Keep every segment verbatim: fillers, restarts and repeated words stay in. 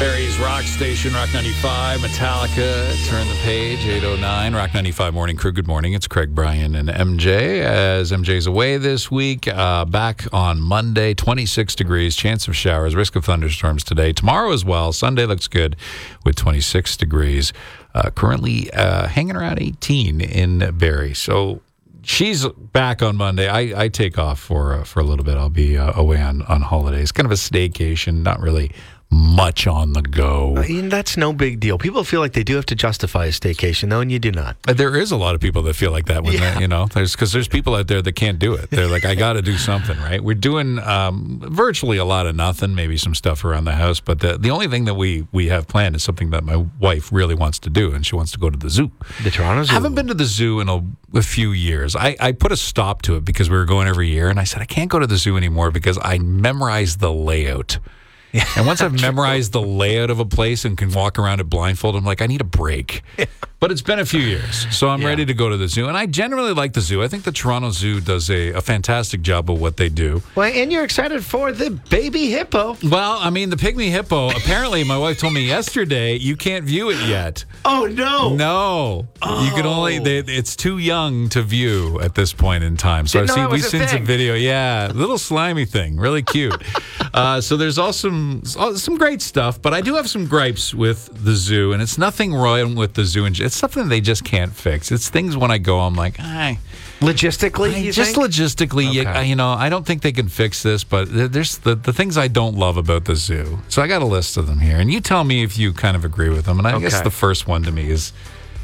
Barry's Rock Station, Rock ninety-five, Metallica, Turn the Page, eight oh nine, Rock ninety-five Morning Crew. Good morning. It's Craig, Brian, and M J. As M J's away this week, uh, back on Monday, twenty-six degrees, chance of showers, risk of thunderstorms today. Tomorrow as well. Sunday looks good with twenty-six degrees. Uh, currently uh, hanging around eighteen in Barrie. So she's back on Monday. I, I take off for uh, for a little bit. I'll be uh, away on, on holidays. Kind of a staycation, not really much on the go. I mean, that's no big deal. People feel like they do have to justify a staycation, though, and you do not. There is a lot of people that feel like that when Yeah. they, you know, there's because there's people out there that can't do it. They're like, I got to do something, right? We're doing um, virtually a lot of nothing, maybe some stuff around the house, but the the only thing that we we have planned is something that my wife really wants to do, and she wants to go to the zoo. The Toronto Zoo. I haven't been to the zoo in a, a few years. I, I put a stop to it because we were going every year, and I said, I can't go to the zoo anymore because I memorized the layout. And once I've memorized the layout of a place and can walk around it blindfold, I'm like, I need a break. But it's been a few years, so I'm Yeah. ready to go to the zoo. And I generally like the zoo. I think the Toronto Zoo does a, a fantastic job of what they do. Well, and you're excited for the baby hippo. Well, I mean, the pygmy hippo, apparently my wife told me yesterday, you can't view it yet. Oh, no. No, you can only. They, it's too young to view at this point in time. So Didn't I've know seen that was we've a seen some thing. video. Yeah, little slimy thing, really cute. uh, so there's also some some great stuff, but I do have some gripes with the zoo, and it's nothing wrong with the zoo. And it's something they just can't fix. It's things when I go, I'm like, I. Logistically, I- you just think? logistically, you, Okay. you know, I don't think they can fix this, but there- there's the, the things I don't love about the zoo. So I got a list of them here, and you tell me if you kind of agree with them. And I guess Okay. the first one to me is,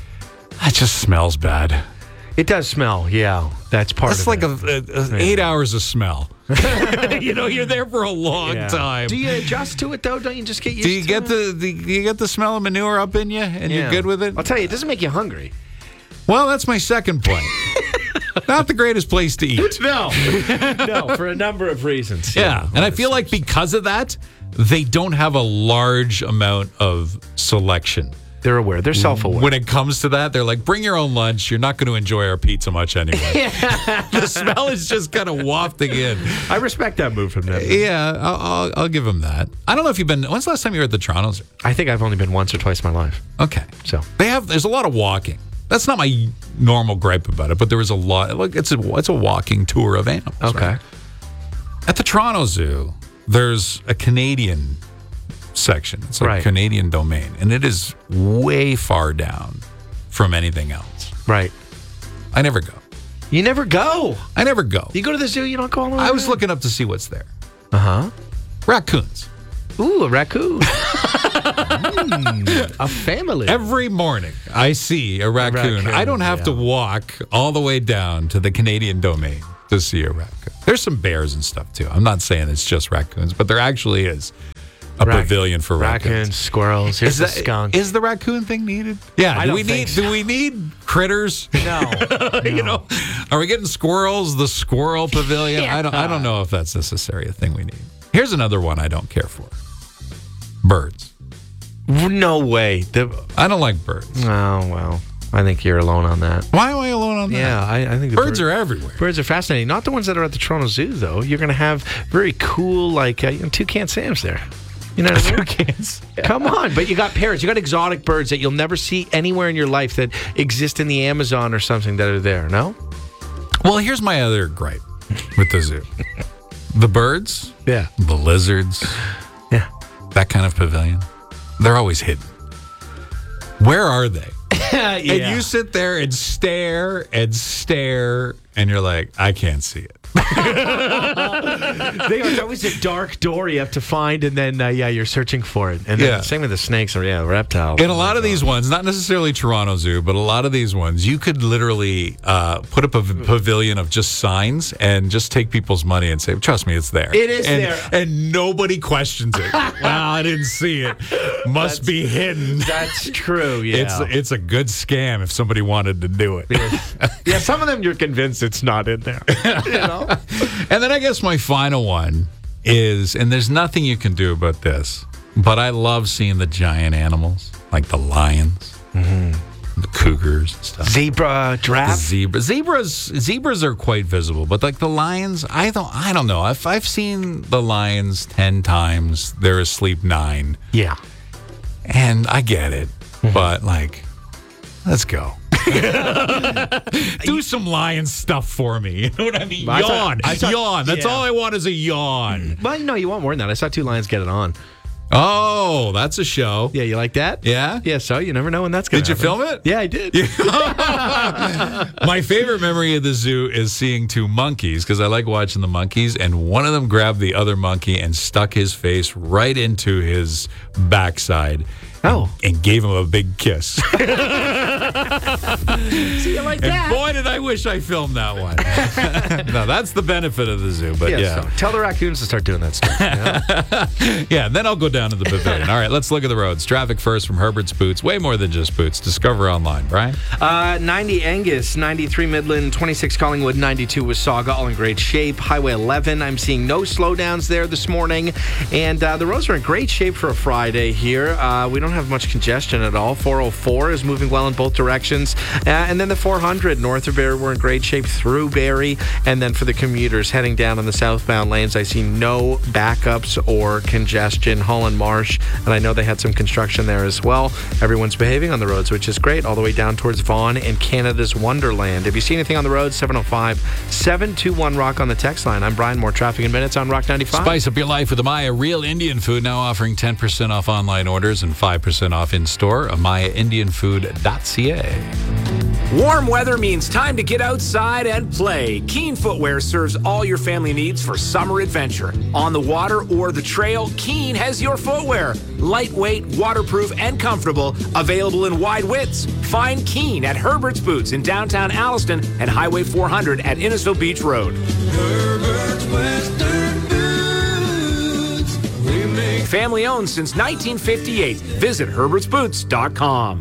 it just smells bad. It does smell, yeah. That's part That's of like it. a, a, a eight hours of smell. you know, you're there for a long Yeah. time. Do you adjust to it, though? Don't you just get used Do you to get it? the, the do you get the smell of manure up in you, and Yeah. you're good with it? I'll tell you, it doesn't make you hungry. Well, that's my second point. Not the greatest place to eat. No. no, for a number of reasons. Yeah, and I feel like because of that, they don't have a large amount of selection. They're aware. They're self-aware. When it comes to that, they're like, bring your own lunch. You're not going to enjoy our pizza much anyway. The smell is just kind of wafting in. I respect that move from them. Yeah, I'll, I'll, I'll give them that. I don't know if you've been, when's the last time you were at the Toronto Zoo? I think I've only been once or twice in my life. Okay. So They have, there's a lot of walking. That's not my normal gripe about it, but there was a lot, like it's a, it's a walking tour of animals. Okay. right? At the Toronto Zoo, there's a Canadian section. It's a Right. Canadian domain, and it is way far down from anything else. Right. I never go. You never go. I never go. You go to the zoo, you don't go all the way I was around? looking up to see what's there. Uh-huh. Raccoons. Ooh, a raccoon. Mm, a family. Every morning, I see a raccoon. raccoon, I don't have to yeah. walk all the way down to the Canadian domain to see a raccoon. There's some bears and stuff, too. I'm not saying it's just raccoons, but there actually is a Rac- pavilion for raccoons. Raccoons, squirrels. Here's Is, the that, skunk. is the raccoon thing needed? Yeah. I do don't we think need so. do we need critters? no. you know, are we getting squirrels? The squirrel pavilion? I don't. I don't know if that's necessarily a thing we need. Here's another one I don't care for. Birds. No way. The, I don't like birds. oh, well. I think you're alone on that. Why am I alone on that? Yeah, I, I think the Birds bird- are everywhere. Birds are fascinating. Not the ones that are at the Toronto Zoo, though. You're going to have very cool, like, uh, you know, toucan Sams there. You know what I mean? Toucans. Come on. But you got parrots. You got exotic birds that you'll never see anywhere in your life that exist in the Amazon or something that are there, no? Well, here's my other gripe with the zoo. The birds, Yeah. the lizards, Yeah. that kind of pavilion, they're always hidden. Where are they? yeah. And you sit there and stare and stare, and you're like, I can't see it. They, it's always a dark door you have to find, and then, uh, yeah, you're searching for it. And then Yeah. same with the snakes or, yeah, reptiles. In a lot of these ones, not necessarily Toronto Zoo, but a lot of these ones, you could literally uh, put up a v- pavilion of just signs and just take people's money and say, trust me, it's there. It is and, there. And nobody questions it. Well, I didn't see it. Must be hidden. That's true, yeah. It's it's a good scam if somebody wanted to do it. yeah, some of them you're convinced it's not in there. You know? And then I guess my final one is, and there's nothing you can do about this, but I love seeing the giant animals, like the lions, the cougars and stuff. Zebra, giraffe. Zebra, zebras, zebras are quite visible, but like the lions, I don't, I don't know. If I've seen the lions ten times, they're asleep nine. Yeah. And I get it, but like, let's go. Do some lion stuff for me. You know what I mean? I yawn. thought- I thought- yawn. That's yeah. all I want is a yawn. Well, no, you want more than that. I saw two lions get it on. Oh, that's a show. Yeah, you like that? Yeah? Yeah, so you never know when that's going to Did you happen. film it? Yeah, I did. My favorite memory of the zoo is seeing two monkeys because I like watching the monkeys, and one of them grabbed the other monkey and stuck his face right into his backside. Oh. And, and gave him a big kiss. See, you like And that? boy, did I wish I filmed that one. No, that's the benefit of the zoo. But yeah, yeah. So tell the raccoons to start doing that stuff. Yeah. yeah. Then I'll go down to the pavilion. All right, let's look at the roads. Traffic first from Herbert's Boots. Way more than just boots. Discover online, Brian. Uh, ninety Angus, ninety-three Midland, twenty-six Collingwood, ninety-two Wasaga, all in great shape. Highway eleven, I'm seeing no slowdowns there this morning. And uh, the roads are in great shape for a Friday here. Uh, we don't have much congestion at all. four oh four is moving well in both directions. Uh, and then the four hundred north of Barrie, we're in great shape through Barrie. And then for the commuters heading down on the southbound lanes, I see no backups or congestion. Holland Marsh, and I know they had some construction there as well. Everyone's behaving on the roads, which is great, all the way down towards Vaughan and Canada's Wonderland. If you see anything on the road, seven oh five, seven two one, ROCK on the text line. I'm Brian. More traffic in minutes on Rock ninety-five. Spice up your life with Amaya Real Indian Food, now offering ten percent off online orders and five percent off in-store. amaya indian food dot c a. Warm weather means time to get outside and play. Keen Footwear serves all your family needs for summer adventure. On the water or the trail, Keen has your footwear. Lightweight, waterproof, and comfortable. Available in wide widths. Find Keen at Herbert's Boots in downtown Alliston and Highway four hundred at Innisfil Beach Road. Herbert's Western Boots. We make family owned since nineteen fifty-eight. Visit herberts boots dot com.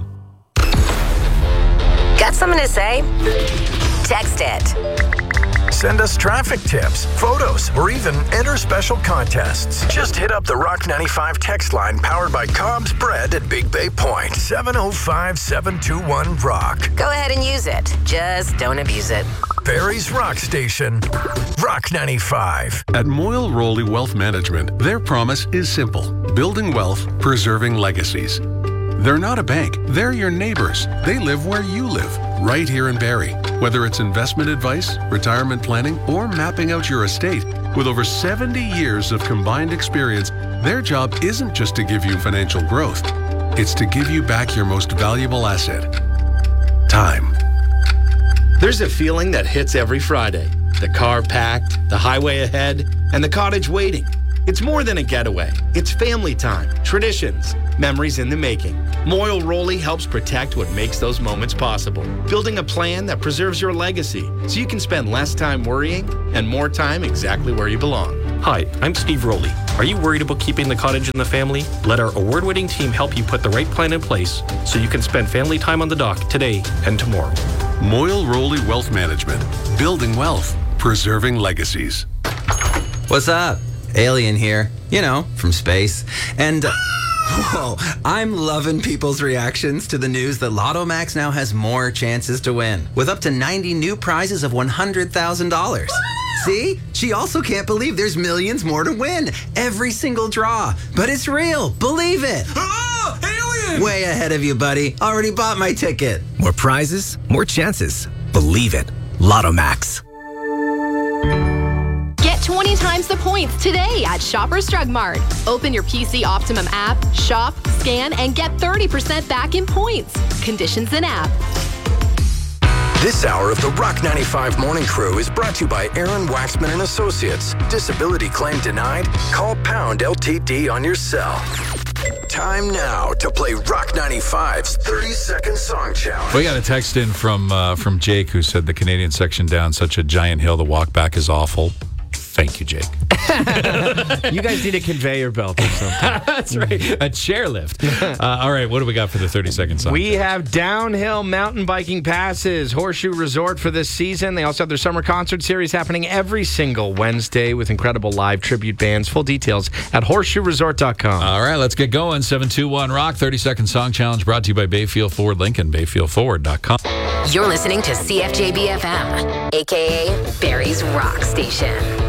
Got something to say? Text it. Send us traffic tips, photos, or even enter special contests. Just hit up the Rock ninety-five text line powered by Cobb's Bread at Big Bay Point. seven oh five, seven two one, ROCK. Go ahead and use it. Just don't abuse it. Barrie's Rock Station. Rock ninety-five. At Moyle Rowley Wealth Management, their promise is simple: building wealth, preserving legacies. They're not a bank. They're your neighbors. They live where you live, right here in Barrie. Whether it's investment advice, retirement planning, or mapping out your estate, with over seventy years of combined experience, their job isn't just to give you financial growth. It's to give you back your most valuable asset: time. There's a feeling that hits every Friday. The car packed, the highway ahead, and the cottage waiting. It's more than a getaway. It's family time, traditions, memories in the making. Moyle Rowley helps protect what makes those moments possible, building a plan that preserves your legacy so you can spend less time worrying and more time exactly where you belong. Hi, I'm Steve Rowley. Are you worried about keeping the cottage in the family? Let our award-winning team help you put the right plan in place so you can spend family time on the dock today and tomorrow. Moyle Rowley Wealth Management. Building wealth, preserving legacies. What's up? Alien here, you know, from space. And, uh, whoa, I'm loving people's reactions to the news that Lotto Max now has more chances to win, with up to ninety new prizes of one hundred thousand dollars. See? She also can't believe there's millions more to win. Every single draw. But it's real. Believe it. Oh, alien! Way ahead of you, buddy. Already bought my ticket. More prizes, more chances. Believe it. Lotto Max. Get twenty times the points today at Shoppers Drug Mart. Open your P C Optimum app, shop, scan, and get thirty percent back in points. Conditions in app. This hour of the Rock ninety-five Morning Crew is brought to you by Aaron Waxman and Associates. Disability claim denied? Call Pound L T D on your cell. Time now to play Rock ninety-five's thirty second Song Challenge. We got a text in from uh, from Jake who said the Canadian section down such a giant hill. The walk back is awful. Thank you, Jake. You guys need a conveyor belt or something. That's right. A chairlift. Uh, all right. What do we got for the thirty second song? We have downhill mountain biking passes, Horseshoe Resort for this season. They also have their summer concert series happening every single Wednesday with incredible live tribute bands. Full details at horseshoe resort dot com. All right. Let's get going. seven two one ROCK thirty second Song Challenge brought to you by Bayfield Ford Lincoln, bayfield forward dot com. You're listening to C F J B F M, a k a. Barrie's Rock Station.